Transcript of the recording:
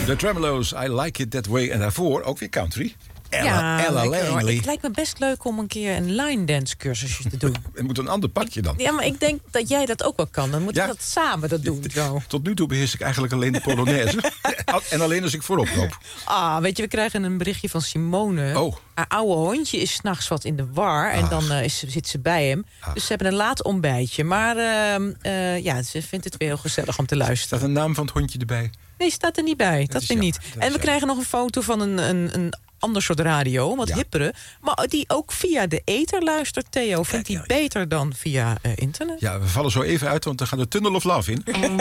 The Tremelo's, I Like It That Way. En daarvoor ook weer country. Ella Langley. Het lijkt me best leuk om een keer een line dance cursusje te doen. Het moet een ander pakje dan. Ja, maar ik denk dat jij dat ook wel kan. Dan moeten we dat samen doen. Zo. Tot nu toe beheers ik eigenlijk alleen de Polonaise. En alleen als ik voorop loop. Weet je, we krijgen een berichtje van Simone. Oh. Haar oude hondje is 's nachts wat in de war. En dan zit ze bij hem. Dus ze hebben een laat ontbijtje. Maar ze vindt het weer heel gezellig om te luisteren. Staat een naam van het hondje erbij? Nee, staat er niet bij. Dat weer niet. En we krijgen nog een foto van een ander soort radio, wat hippere. Maar die ook via de ether luistert, Theo. Vindt hij beter dan via internet? Ja, we vallen zo even uit, want dan gaat de Tunnel of Love in.